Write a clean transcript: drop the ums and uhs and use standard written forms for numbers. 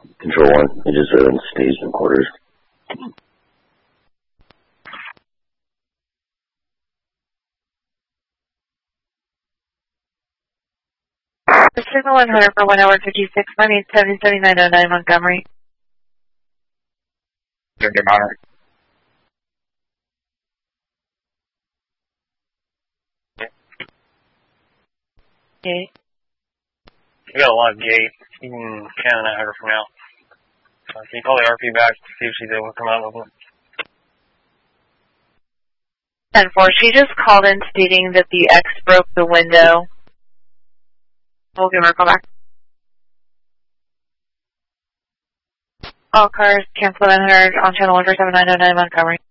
Control 1, it is in staging quarters. The signal 100 for 1 hour 56, my name is 77909 Montgomery. Good honor. Okay. We got a lot of gate. You can count that her for now. Can you call the RP back to see if she's able to come out with it? 10-4, she just called in stating that the X broke the window. We'll give her a call back. All cars, cancel 100 on channel 1 for 7909 Montgomery.